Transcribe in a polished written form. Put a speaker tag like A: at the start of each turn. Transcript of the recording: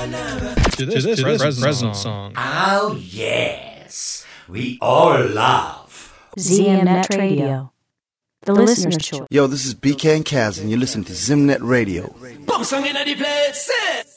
A: to this present song.
B: Oh, yes. We all love
C: ZMNet Radio. The listener's choice.
D: Yo, this is BK and Kaz, and you listen to ZimNet Radio.
B: Bump song in the place.